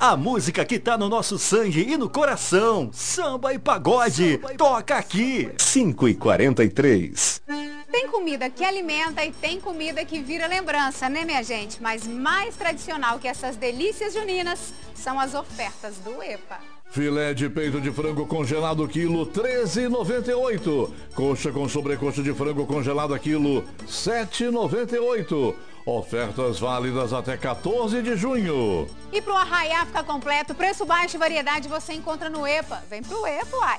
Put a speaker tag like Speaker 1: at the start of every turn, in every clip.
Speaker 1: A música que tá no nosso sangue e no coração. Samba e pagode. Toca aqui.
Speaker 2: 5h43.
Speaker 3: Tem comida que alimenta e tem comida que vira lembrança, né, minha gente? Mas mais tradicional que essas delícias juninas são as ofertas do EPA.
Speaker 4: Filé de peito de frango congelado quilo, R$13,98. Coxa com sobrecoxa de frango congelada quilo, R$7,98. Ofertas válidas até 14 de junho.
Speaker 3: E para o arraiá ficar completo, preço baixo e variedade você encontra no EPA. Vem pro EPA, uai.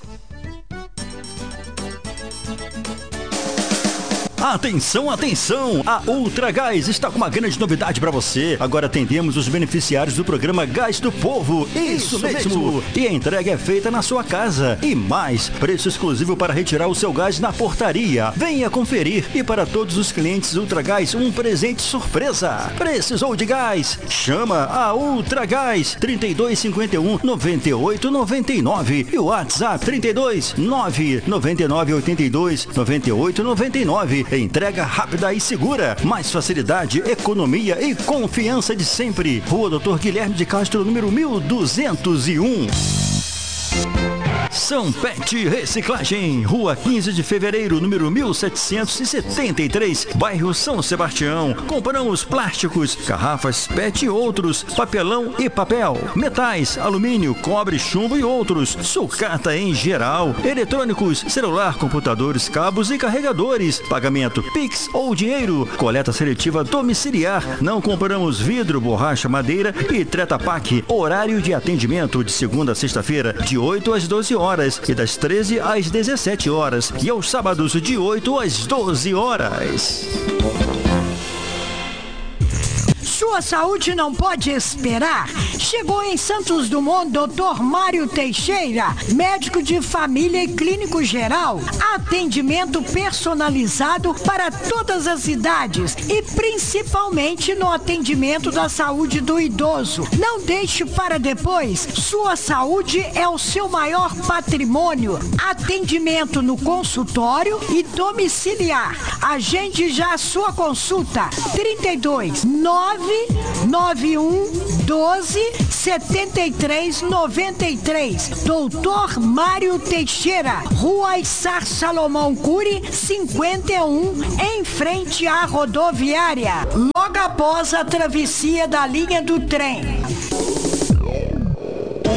Speaker 1: Atenção, atenção! A Ultragás está com uma grande novidade para você. Agora atendemos os beneficiários do programa Gás do Povo. Isso mesmo! E a entrega é feita na sua casa. E mais, preço exclusivo para retirar o seu gás na portaria. Venha conferir. E para todos os clientes Ultragás, um presente surpresa. Precisou de gás? Chama a Ultragás 3251-9899 e o WhatsApp 32-99982-9899. Entrega rápida e segura. Mais facilidade, economia e confiança de sempre. Rua Doutor Guilherme de Castro, número 1201. São Pet Reciclagem, Rua 15 de Fevereiro, número 1773, bairro São Sebastião. Compramos plásticos, garrafas PET e outros, papelão e papel, metais, alumínio, cobre, chumbo e outros, sucata em geral, eletrônicos, celular, computadores, cabos e carregadores, pagamento Pix ou dinheiro, coleta seletiva domiciliar. Não compramos vidro, borracha, madeira e Treta Pak. Horário de atendimento de segunda a sexta-feira, de 8 às 12 horas e das 13 às 17 horas e aos sábados de 8 às 12 horas.
Speaker 5: Sua saúde não pode esperar. Chegou em Santos Dumont Dr. Mário Teixeira, médico de família e clínico geral. Atendimento personalizado para todas as idades e principalmente no atendimento da saúde do idoso. Não deixe para depois. Sua saúde é o seu maior patrimônio. Atendimento no consultório e domiciliar. Agende já a sua consulta. 32-991-12-73-93. Doutor Mário Teixeira, Rua Issar Salomão Cury, 51, em frente à rodoviária, logo após a travessia da linha do trem.